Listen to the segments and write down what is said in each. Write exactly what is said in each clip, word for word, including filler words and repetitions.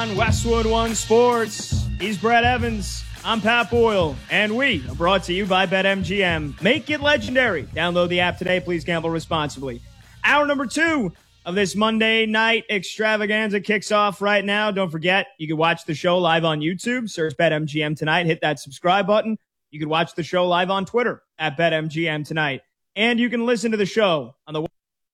on Westwood One Sports. He's Brett Evans. I'm Pat Boyle, and we are brought to you by BetMGM. Make it legendary. Download the app today. Please gamble responsibly. Hour number two of this Monday night extravaganza kicks off right now. Don't forget, you can watch the show live on YouTube. Search BetMGM Tonight. Hit that subscribe button. You can watch the show live on Twitter at BetMGM Tonight. And you can listen to the show on the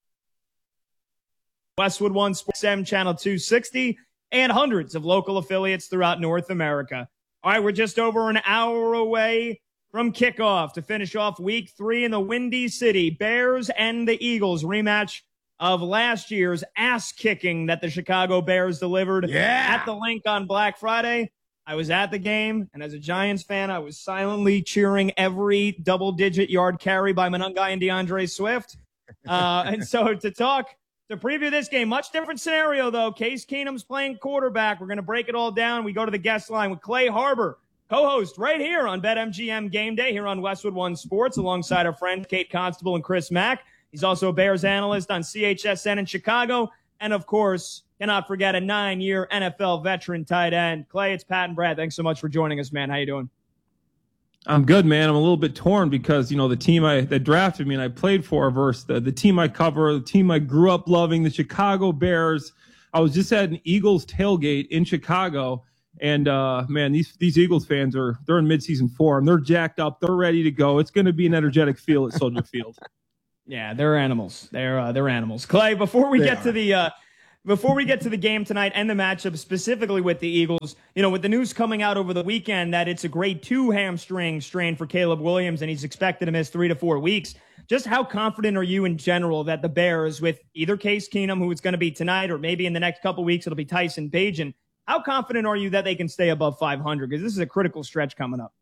Westwood One Sports M Channel two sixty and hundreds of local affiliates throughout North America. All right, we're just over an hour away from kickoff to finish off week three in the Windy City. Bears and the Eagles rematch of last year's ass-kicking that the Chicago Bears delivered yeah. at the Link on Black Friday. I was at the game, and as a Giants fan, I was silently cheering every double-digit yard carry by Monangai and DeAndre Swift. Uh, and so to talk, to preview this game, much different scenario, though. Case Keenum's playing quarterback. We're going to break it all down. We go to the guest line with Clay Harbor, co-host right here on BetMGM Game Day here on Westwood One Sports, alongside our friends Kate Constable and Chris Mack. He's also a Bears analyst on C H S N in Chicago. And, of course, cannot forget a nine-year N F L veteran tight end. Clay, it's Pat and Brad. Thanks so much for joining us, man. How you doing? I'm good, man. I'm a little bit torn because, you know, the team I that drafted me and I played for versus the, the team I cover, the team I grew up loving, the Chicago Bears. I was just at an Eagles tailgate in Chicago, and, uh, man, these these Eagles fans are they're in midseason form. They're jacked up. They're ready to go. It's going to be an energetic feel at Soldier Field. Yeah, they're animals. They're uh, they're animals. Clay, before we They get are. to the uh, before we get to the game tonight and the matchup specifically with the Eagles, you know, with the news coming out over the weekend that it's a grade two hamstring strain for Caleb Williams and he's expected to miss three to four weeks. Just how confident are you in general that the Bears, with either Case Keenum, who it's going to be tonight, or maybe in the next couple weeks it'll be Tyson Bagent, how confident are you that they can stay above five hundred? Because this is a critical stretch coming up.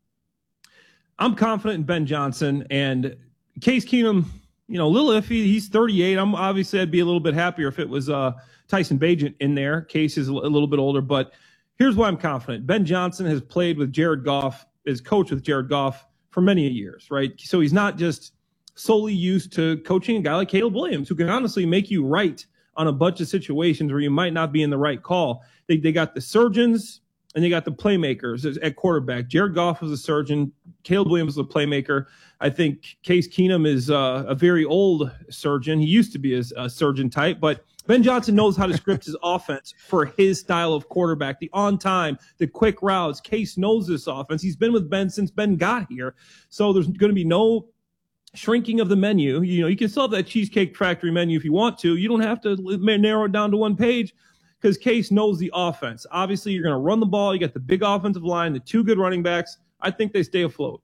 I'm confident in Ben Johnson and Case Keenum. You know, a little iffy. He's thirty-eight. I'm obviously I'd be a little bit happier if it was uh, Tyson Bagent in there. Case is a little bit older, but here's why I'm confident. Ben Johnson has played with Jared Goff, is coached with Jared Goff for many years, right? So he's not just solely used to coaching a guy like Caleb Williams, who can honestly make you right on a bunch of situations where you might not be in the right call. They they got the surgeons and they got the playmakers at quarterback. Jared Goff was a surgeon. Caleb Williams was a playmaker. I think Case Keenum is uh, a very old surgeon. He used to be a, a surgeon type, but Ben Johnson knows how to script his offense for his style of quarterback, the on time, the quick routes. Case knows this offense. He's been with Ben since Ben got here. So there's going to be no shrinking of the menu. You know, you can still have that Cheesecake Factory menu if you want to. You don't have to narrow it down to one page because Case knows the offense. Obviously, you're going to run the ball. You got the big offensive line, the two good running backs. I think they stay afloat.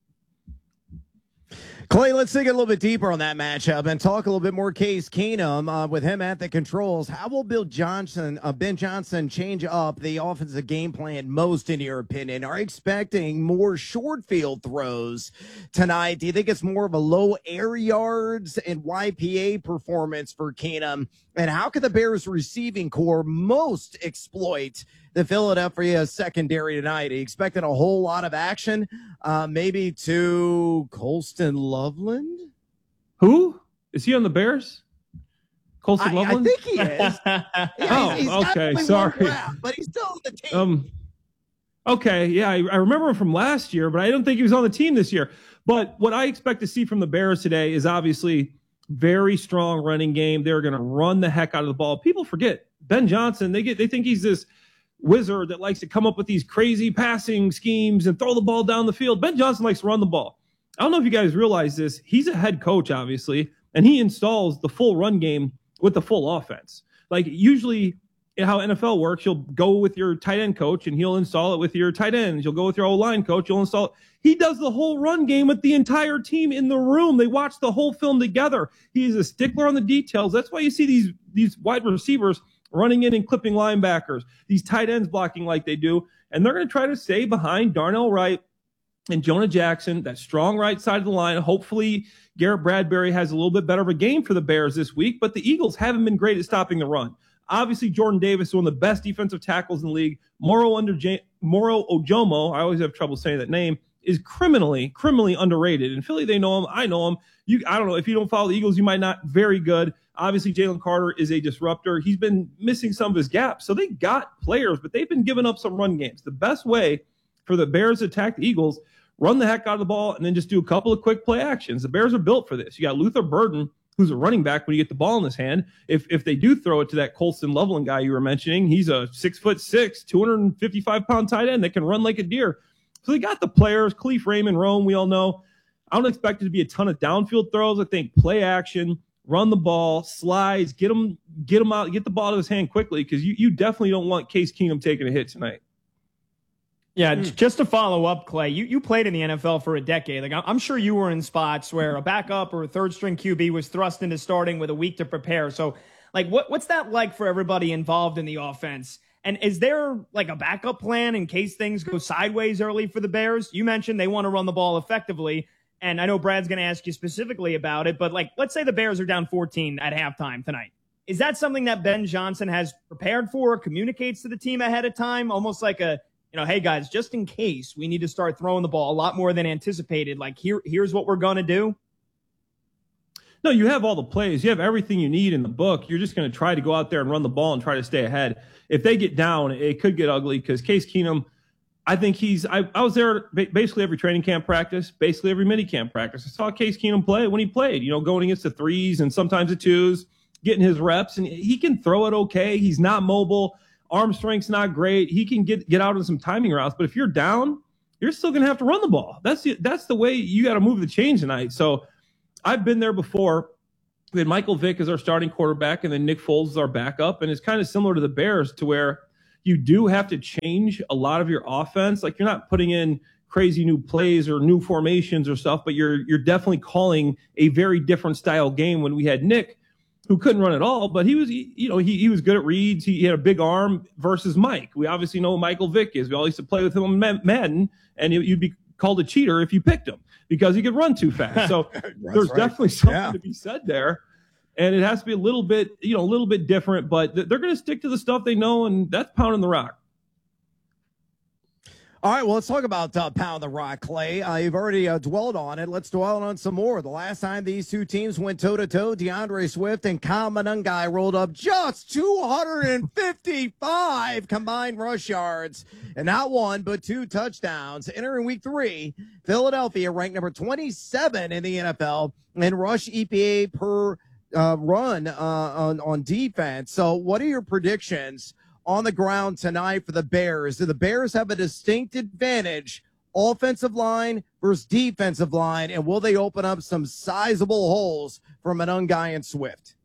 Clay, let's dig a little bit deeper on that matchup and talk a little bit more Case Keenum uh, with him at the controls. How will Bill Johnson, uh, Ben Johnson change up the offensive game plan most, in your opinion? Are you expecting more short field throws tonight? Do you think it's more of a low air yards and Y P A performance for Keenum? And how can the Bears receiving core most exploit the Philadelphia secondary tonight? Are you expecting a whole lot of action? Uh, maybe to Colston Loveland? Who? Is he on the Bears? Colston I, Loveland? I think he is. Yeah, Oh, he's, he's okay, got only sorry. one round, but he's still on the team. Um, okay, yeah, I, I remember him from last year, but I don't think he was on the team this year. But what I expect to see from the Bears today is obviously very strong running game. They're going to run the heck out of the ball. People forget Ben Johnson. They get they think he's this wizard that likes to come up with these crazy passing schemes and throw the ball down the field. Ben Johnson likes to run the ball. I don't know if you guys realize this. He's a head coach, obviously, and he installs the full run game with the full offense. Like usually how N F L works, you'll go with your tight end coach and he'll install it with your tight ends. You'll go with your O-line coach, you'll install it. He does the whole run game with the entire team in the room. They watch the whole film together. He's a stickler on the details. That's why you see these, these wide receivers running in and clipping linebackers, these tight ends blocking like they do. And they're going to try to stay behind Darnell Wright and Jonah Jackson, that strong right side of the line. Hopefully Garrett Bradbury has a little bit better of a game for the Bears this week, but the Eagles haven't been great at stopping the run. Obviously, Jordan Davis is one of the best defensive tackles in the league. Moro, under J- Moro Ojomo, I always have trouble saying that name, is criminally, criminally underrated. In Philly, they know him. I know him. You, I don't know. If you don't follow the Eagles, you might not. Very good. Obviously, Jalen Carter is a disruptor. He's been missing some of his gaps. So they got players, but they've been giving up some run games. The best way for the Bears to attack the Eagles, run the heck out of the ball, and then just do a couple of quick play actions. The Bears are built for this. You got Luther Burden, who's a running back when you get the ball in his hand. If if they do throw it to that Colston Loveland guy you were mentioning, he's a six foot six, two hundred fifty-five pound tight end that can run like a deer. So they got the players, Khalif Raymond, Rome, we all know. I don't expect it to be a ton of downfield throws. I think play action, run the ball, slides, get him, get him out, get the ball out of his hand quickly, because you, you definitely don't want Case Keenum taking a hit tonight. Yeah, mm. just to follow up, Clay, you, you played in the N F L for a decade. Like, I'm sure you were in spots where a backup or a third-string Q B was thrust into starting with a week to prepare. So, like, what what's that like for everybody involved in the offense? And is there, like, a backup plan in case things go sideways early for the Bears? You mentioned they want to run the ball effectively, and I know Brad's going to ask you specifically about it, but, like, let's say the Bears are down fourteen at halftime tonight. Is that something that Ben Johnson has prepared for, communicates to the team ahead of time, almost like a, you know, hey, guys, just in case we need to start throwing the ball a lot more than anticipated, like, here, here's what we're going to do? No, you have all the plays. You have everything you need in the book. You're just going to try to go out there and run the ball and try to stay ahead. If they get down, it could get ugly, because Case Keenum, I think he's I, – I was there basically every training camp practice, basically every mini camp practice. I saw Case Keenum play when he played, you know, going against the threes and sometimes the twos, getting his reps, and he can throw it okay. He's not mobile. Arm strength's not great. He can get, get out on some timing routes, but if you're down, you're still going to have to run the ball. That's the, that's the way you got to move the chains tonight. So I've been there before. We had Michael Vick as our starting quarterback, and then Nick Foles is our backup, and it's kind of similar to the Bears, to where you do have to change a lot of your offense. Like, you're not putting in crazy new plays or new formations or stuff, but you're you're definitely calling a very different style game. When we had Nick, who couldn't run at all, but he was, you know, he, he was good at reads. He, he had a big arm, versus Mike. We obviously know who Michael Vick is. We all used to play with him on Madden, and you'd be called a cheater if you picked him because he could run too fast. So there's right. definitely something yeah. to be said there. And it has to be a little bit, you know, a little bit different, but they're going to stick to the stuff they know, and that's pounding the rock. All right, well, let's talk about uh, Pound the Rock, Clay. Uh, you've already uh, dwelled on it. Let's dwell on some more. The last time these two teams went toe-to-toe, DeAndre Swift and Kyle Monangai rolled up just two hundred fifty-five combined rush yards, and not one, but two touchdowns. Entering week three, Philadelphia ranked number twenty-seven in the N F L in rush E P A per uh, run uh, on, on defense. So what are your predictions on the ground tonight for the Bears? Do the Bears have a distinct advantage, offensive line versus defensive line, and will they open up some sizable holes for Monangai and Swift?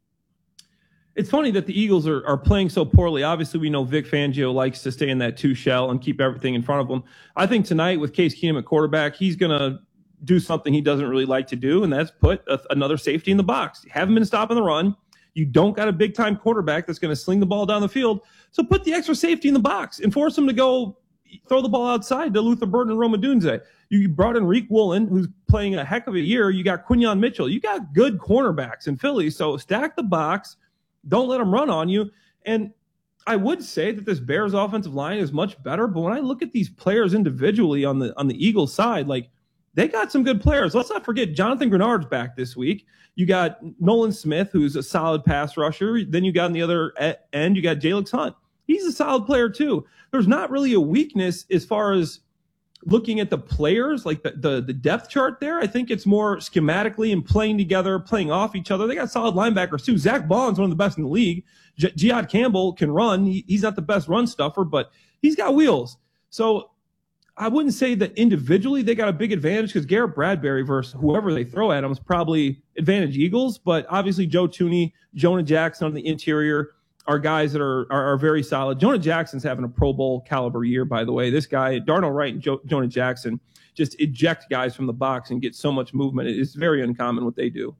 It's funny that the Eagles are, are playing so poorly. Obviously, we know Vic Fangio likes to stay in that two shell and keep everything in front of him. I think tonight with Case Keenum at quarterback, he's going to do something he doesn't really like to do, and that's put a, another safety in the box. Haven't been stopping the run. You don't got a big-time quarterback that's going to sling the ball down the field. So put the extra safety in the box and force him to go throw the ball outside to Luther Burden and Rome Odunze. You brought in Reek Woolen, who's playing a heck of a year. You got Quinyon Mitchell. You got good cornerbacks in Philly. So stack the box. Don't let them run on you. And I would say that this Bears offensive line is much better, but when I look at these players individually on the on the Eagles side, like, they got some good players. Let's not forget Jonathan Grenard's back this week. You got Nolan Smith, who's a solid pass rusher. Then you got on the other end, you got Jalix Hunt. He's a solid player too. There's not really a weakness as far as looking at the players, like the, the, the depth chart there. I think it's more schematically and playing together, playing off each other. They got solid linebackers too. Zach Bond's one of the best in the league. J- Jihad Campbell can run. He, he's not the best run stuffer, but he's got wheels. So I wouldn't say that individually they got a big advantage, because Garrett Bradbury versus whoever they throw at him is probably advantage Eagles. But obviously Joe Thuney, Jonah Jackson on the interior are guys that are, are, are very solid. Jonah Jackson's having a Pro Bowl caliber year, by the way. This guy, Darnell Wright and jo- Jonah Jackson, just eject guys from the box and get so much movement. It's very uncommon what they do.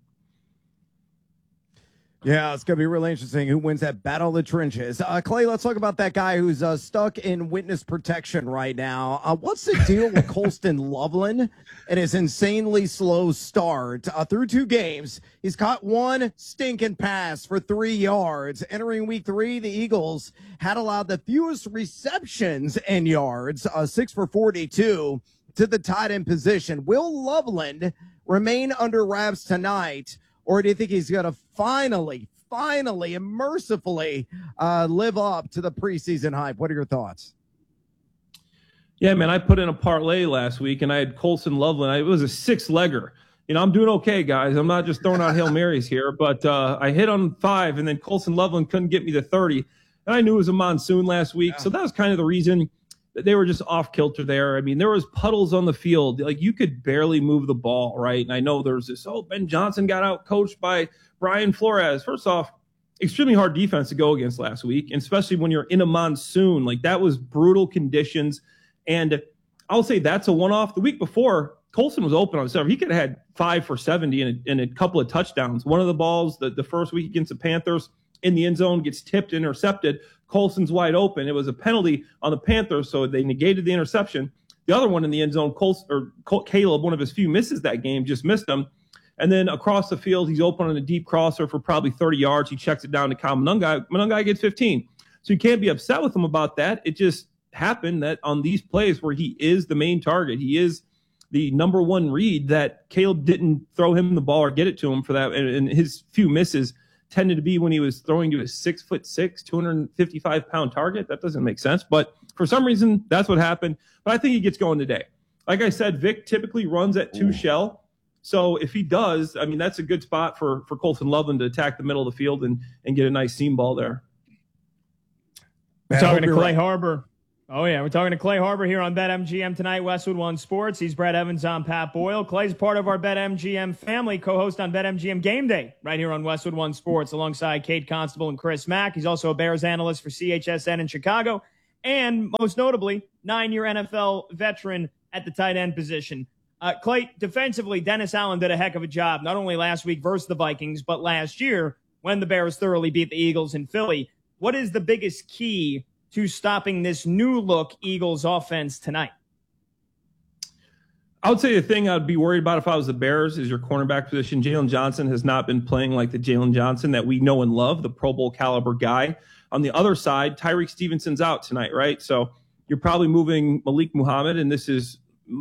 Yeah, it's going to be really interesting who wins that battle of the trenches. Uh, Clay, let's talk about that guy who's uh, stuck in witness protection right now. Uh, what's the deal with Colston Loveland and his insanely slow start? Uh, through two games, he's caught one stinking pass for three yards. Entering week three, the Eagles had allowed the fewest receptions and yards, uh, six for forty-two, to the tight end position. Will Loveland remain under wraps tonight, or do you think he's going to finally, finally, and mercifully uh, live up to the preseason hype? What are your thoughts? Yeah, man, I put in a parlay last week, and I had Colson Loveland. It was a six-legger. You know, I'm doing okay, guys. I'm not just throwing out Hail Marys here, but uh, I hit on five, and then Colson Loveland couldn't get me to thirty. And I knew it was a monsoon last week, yeah. So that was kind of the reason that they were just off kilter there. I mean, there was puddles on the field. Like, you could barely move the ball, right? And I know there was this, oh, Ben Johnson got out coached by Brian Flores. First off, extremely hard defense to go against last week, and especially when you're in a monsoon. Like, that was brutal conditions. And I'll say that's a one-off. The week before, Colson was open on several. He could have had five for seventy and a, and a couple of touchdowns. One of the balls, the, the first week against the Panthers, in the end zone, gets tipped, intercepted. Colson's wide open. It was a penalty on the Panthers, so they negated the interception. The other one in the end zone, Colson, or Col- Caleb, one of his few misses that game, just missed him. And then across the field, he's open on a deep crosser for probably thirty yards. He checks it down to Kyle Monangai. Monangai gets fifteen. So you can't be upset with him about that. It just happened that on these plays where he is the main target, he is the number one read, that Caleb didn't throw him the ball or get it to him for that. And, and his few misses tended to be when he was throwing to a six foot six, two hundred fifty-five pound target. That doesn't make sense. But for some reason, that's what happened. But I think he gets going today. Like I said, Vic typically runs at two Ooh. shell. So if he does, I mean, that's a good spot for, for Colson Loveland to attack the middle of the field and, and get a nice seam ball there. We're talking to Clay right. Harbor. Oh, yeah. We're talking to Clay Harbor here on BetMGM tonight, Westwood One Sports. He's Brett Evans. I'm Pat Boyle. Clay's part of our BetMGM family, co-host on BetMGM Game Day right here on Westwood One Sports alongside Kate Constable and Chris Mack. He's also a Bears analyst for C H S N in Chicago and, most notably, nine-year N F L veteran at the tight end position. Uh, Clay, defensively, Dennis Allen did a heck of a job, not only last week versus the Vikings, but last year when the Bears thoroughly beat the Eagles in Philly. What is the biggest key to stopping this new look Eagles offense tonight? I would say the thing I'd be worried about if I was the Bears is your cornerback position. Jalen Johnson has not been playing like the Jalen Johnson that we know and love, the Pro Bowl caliber guy. On the other side, Tyreek Stevenson's out tonight, right? So you're probably moving Malik Muhammad, and this is,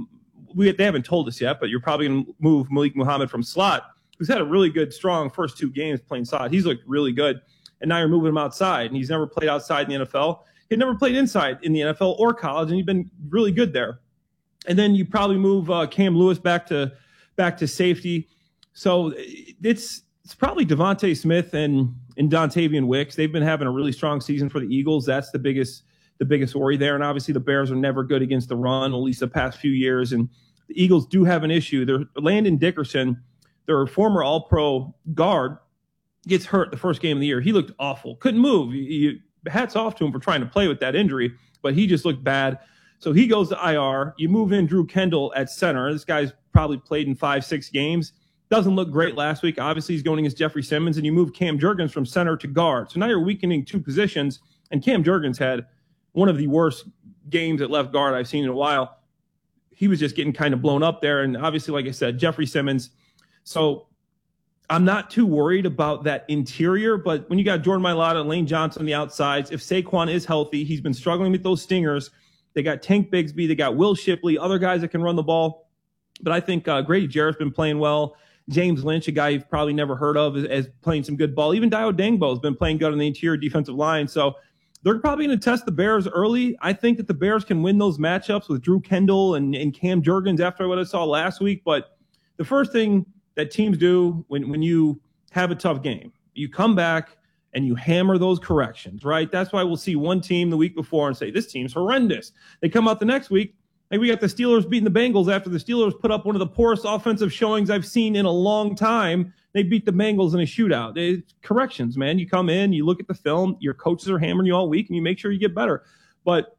we they haven't told us yet, but you're probably going to move Malik Muhammad from slot, who's had a really good, strong first two games playing slot. He's looked really good. And now you're moving him outside, and he's never played outside in the N F L. He'd never played inside in the N F L or college, and he's been really good there. And then you probably move uh, Cam Lewis back to back to safety. So it's it's probably Devontae Smith and and Dontavian Wicks. They've been having a really strong season for the Eagles. That's the biggest the biggest worry there. And obviously the Bears are never good against the run, at least the past few years. And the Eagles do have an issue. They're, Landon Dickerson, their former All-Pro guard, gets hurt the first game of the year. He looked awful. Couldn't move. You, hats off to him for trying to play with that injury, but he just looked bad. So he goes to I R. You move in Drew Kendall at center. This guy's probably played in five, six games. Doesn't look great last week. Obviously, he's going against Jeffrey Simmons, and you move Cam Jurgens from center to guard. So now you're weakening two positions, and Cam Jurgens had one of the worst games at left guard I've seen in a while. He was just getting kind of blown up there, and obviously, like I said, Jeffrey Simmons. So I'm not too worried about that interior, but when you got Jordan Mailata and Lane Johnson on the outsides, if Saquon is healthy, he's been struggling with those stingers. They got Tank Bigsby, they got Will Shipley, other guys that can run the ball. But I think uh, Grady Jarrett's been playing well. James Lynch, a guy you've probably never heard of, is, is playing some good ball. Even Dio Dangbo has been playing good on the interior defensive line. So they're probably going to test the Bears early. I think that the Bears can win those matchups with Drew Kendall and, and Cam Jurgens after what I saw last week. But the first thing that teams do when, when you have a tough game, you come back and you hammer those corrections, right? That's why we'll see one team the week before and say, this team's horrendous. They come out the next week, like we got the Steelers beating the Bengals after the Steelers put up one of the poorest offensive showings I've seen in a long time. They beat the Bengals in a shootout. It's corrections, man. You come in, you look at the film, your coaches are hammering you all week, and you make sure you get better. But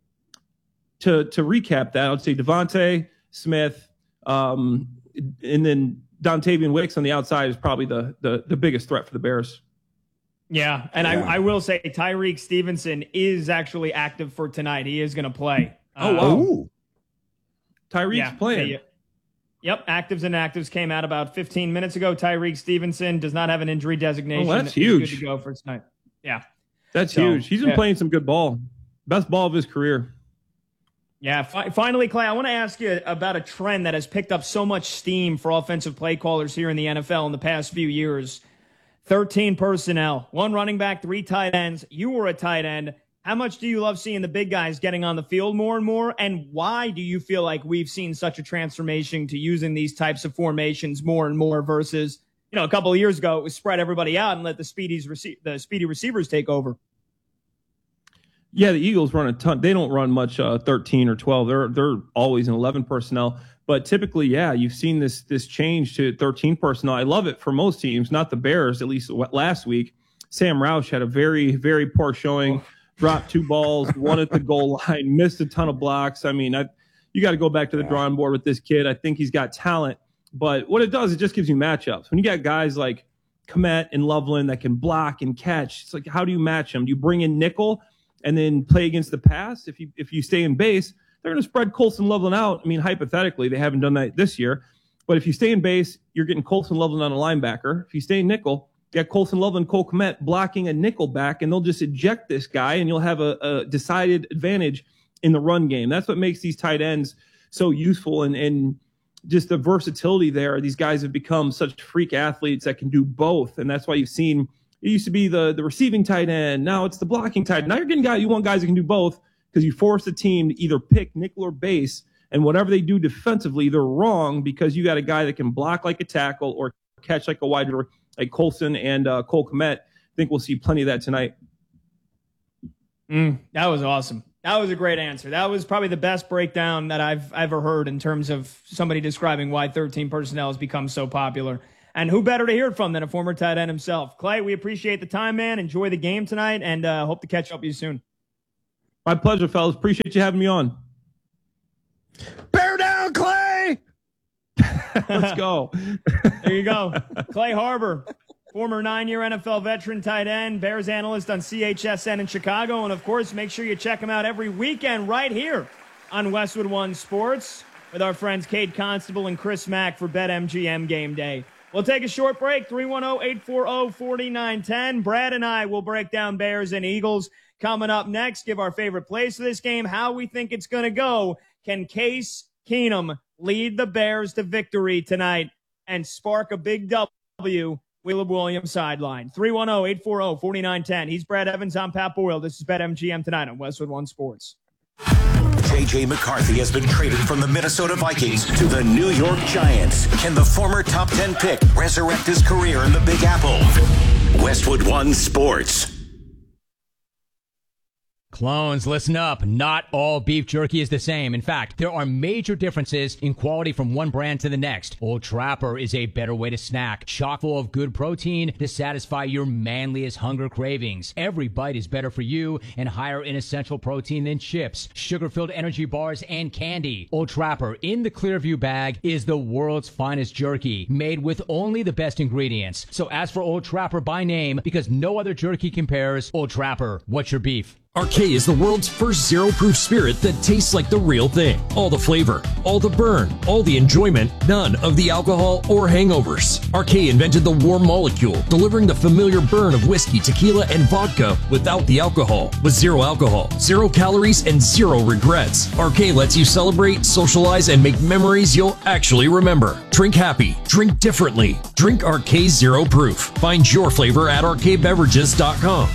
to to recap that, I would say Devontae Smith, um, and then Dontavian Wicks on the outside is probably the, the the biggest threat for the Bears. Yeah, and yeah. I, I will say Tyreek Stevenson is actually active for tonight. He is going to play. Oh, wow. Um, Tyreek's yeah, playing. They, yep, actives and actives came out about fifteen minutes ago. Tyreek Stevenson does not have an injury designation. Oh, that's huge. He's good to go for tonight. Yeah. That's so, huge. He's been yeah. playing some good ball. Best ball of his career. Yeah, fi- finally, Clay, I want to ask you about a trend that has picked up so much steam for offensive play callers here in the N F L in the past few years. thirteen personnel, one running back, three tight ends. You were a tight end. How much do you love seeing the big guys getting on the field more and more? And why do you feel like we've seen such a transformation to using these types of formations more and more versus, you know, a couple of years ago, it was spread everybody out and let the speedies rece- the speedy receivers take over? Yeah, the Eagles run a ton. They don't run much uh, thirteen or twelve. They're they're always in eleven personnel. But typically, yeah, you've seen this this change to thirteen personnel. I love it for most teams, not the Bears, at least last week. Sam Roush had a very, very poor showing, dropped two balls, one at the goal line, missed a ton of blocks. I mean, I, you got to go back to the drawing board with this kid. I think he's got talent. But what it does, it just gives you matchups. When you got guys like Kmet and Loveland that can block and catch, it's like, how do you match them? Do you bring in nickel and then play against the pass? If you if you stay in base, they're going to spread Colson Loveland out. I mean, hypothetically, they haven't done that this year. But if you stay in base, you're getting Colson Loveland on a linebacker. If you stay in nickel, you got Colson Loveland, Cole Kmet blocking a nickel back, and they'll just eject this guy, and you'll have a, a decided advantage in the run game. That's what makes these tight ends so useful, and, and just the versatility there. These guys have become such freak athletes that can do both, and that's why you've seen it used to be the, the receiving tight end. Now it's the blocking tight end. Now you're getting guys, you want guys that can do both because you force the team to either pick nickel or base, and whatever they do defensively, they're wrong because you got a guy that can block like a tackle or catch like a wide receiver, like Colson and uh, Cole Kmet. I think we'll see plenty of that tonight. Mm, that was awesome. That was a great answer. That was probably the best breakdown that I've ever heard in terms of somebody describing why thirteen personnel has become so popular. And who better to hear it from than a former tight end himself? Clay, we appreciate the time, man. Enjoy the game tonight, and uh, hope to catch up with you soon. My pleasure, fellas. Appreciate you having me on. Bear down, Clay! Let's go. There you go. Clay Harbor, former nine-year N F L veteran tight end, Bears analyst on C H S N in Chicago. And, of course, make sure you check him out every weekend right here on Westwood One Sports with our friends Cade Constable and Chris Mack for BetMGM Game Day. We'll take a short break, three one zero, eight four zero, four nine one zero. Brad and I will break down Bears and Eagles. Coming up next, give our favorite plays for this game, how we think it's going to go. Can Case Keenum lead the Bears to victory tonight and spark a big W? Caleb Williams sideline. three one zero, eight four zero, four nine one zero. He's Brad Evans. I'm Pat Boyle. This is BetMGM tonight on Westwood One Sports. J J McCarthy has been traded from the Minnesota Vikings to the New York Giants. Can the former top ten pick resurrect his career in the Big Apple? Westwood One Sports. Clones, listen up. Not all beef jerky is the same. In fact, there are major differences in quality from one brand to the next. Old Trapper is a better way to snack, chock full of good protein to satisfy your manliest hunger cravings. Every bite is better for you and higher in essential protein than chips, sugar-filled energy bars, and candy. Old Trapper in the Clearview bag is the world's finest jerky, made with only the best ingredients. So ask for Old Trapper by name because no other jerky compares. Old Trapper, what's your beef? R K is the world's first zero-proof spirit that tastes like the real thing. All the flavor, all the burn, all the enjoyment, none of the alcohol or hangovers. R K invented the warm molecule, delivering the familiar burn of whiskey, tequila, and vodka without the alcohol. With zero alcohol, zero calories, and zero regrets. R K lets you celebrate, socialize, and make memories you'll actually remember. Drink happy, drink differently. Drink R K Zero Proof. Find your flavor at R K beverages dot com.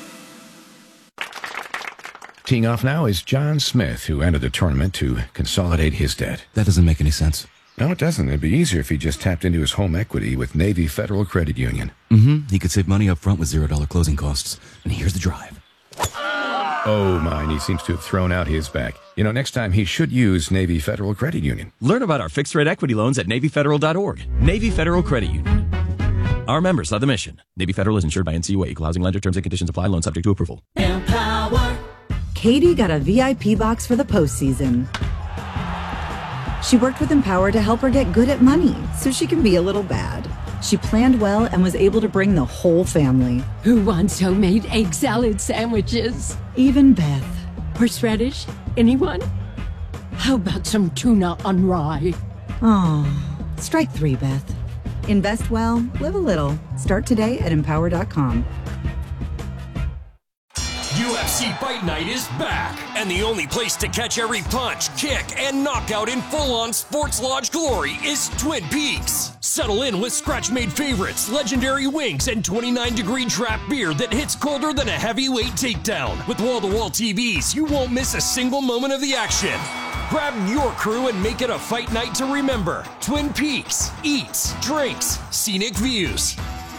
Teeing off now is John Smith, who entered the tournament to consolidate his debt. That doesn't make any sense. No, it doesn't. It'd be easier if he just tapped into his home equity with Navy Federal Credit Union. Mm-hmm. He could save money up front with zero dollar closing costs. And here's the drive. Oh, my, and he seems to have thrown out his back. You know, next time he should use Navy Federal Credit Union. Learn about our fixed-rate equity loans at Navy Federal dot org. Navy Federal Credit Union. Our members are the mission. Navy Federal is insured by N C U A. Equal housing lender. Terms and conditions apply. Loan subject to approval. Empower. Katie got a V I P box for the postseason. She worked with Empower to help her get good at money so she can be a little bad. She planned well and was able to bring the whole family. Who wants homemade egg salad sandwiches? Even Beth. Horseradish? Anyone? How about some tuna on rye? Oh, strike three, Beth. Invest well, live a little. Start today at empower dot com. U F C C Fight Night is back, and the only place to catch every punch, kick, and knockout in full-on Sports Lodge glory is Twin Peaks. Settle in with scratch-made favorites, legendary wings, and twenty-nine degree draft beer that hits colder than a heavyweight takedown. With wall-to-wall T Vs, you won't miss a single moment of the action. Grab your crew and make it a fight night to remember. Twin Peaks, eats, drinks, scenic views.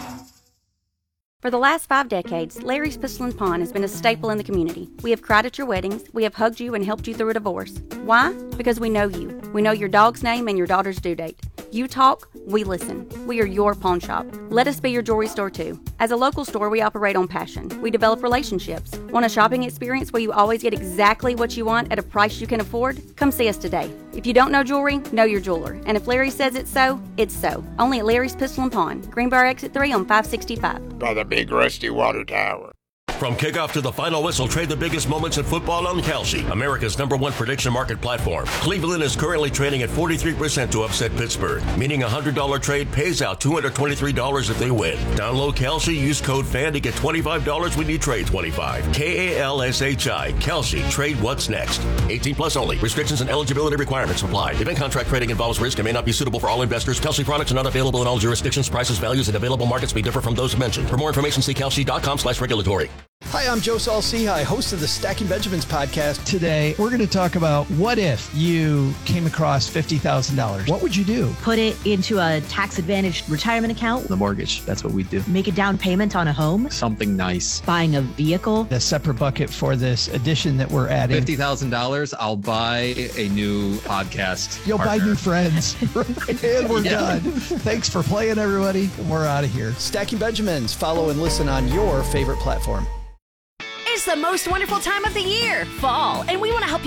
For the last five decades, Larry's Pistol and Pawn has been a staple in the community. We have cried at your weddings. We have hugged you and helped you through a divorce. Why? Because we know you. We know your dog's name and your daughter's due date. You talk, we listen. We are your pawn shop. Let us be your jewelry store too. As a local store, we operate on passion. We develop relationships. Want a shopping experience where you always get exactly what you want at a price you can afford? Come see us today. If you don't know jewelry, know your jeweler. And if Larry says it's so, it's so. Only at Larry's Pistol and Pawn, Greenbrier Exit three on five sixty-five. By the big rusty water tower. From kickoff to the final whistle, trade the biggest moments in football on Kalshi, America's number one prediction market platform. Cleveland is currently trading at forty-three percent to upset Pittsburgh, meaning a one hundred dollars trade pays out two hundred twenty-three dollars if they win. Download Kalshi, use code FAN to get twenty-five dollars when you trade twenty-five. K A L S H I. Kalshi. Trade what's next. eighteen plus only. Restrictions and eligibility requirements apply. Event contract trading involves risk and may not be suitable for all investors. Kalshi products are not available in all jurisdictions. Prices, values, and available markets may differ from those mentioned. For more information, see kalshi.com slash regulatory. Hi, I'm Joe Saul-Sehy, host of the Stacking Benjamins podcast. Today, we're going to talk about what if you came across fifty thousand dollars? What would you do? Put it into a tax-advantaged retirement account. The mortgage, that's what we do. Make a down payment on a home. Something nice. Buying a vehicle. A separate bucket for this addition that we're adding. fifty thousand dollars, I'll buy a new podcast You'll partner. buy new friends. And we're yeah. done. Thanks for playing, everybody. We're out of here. Stacking Benjamins. Follow and listen on your favorite platform. It's the most wonderful time of the year, fall, and we want to help you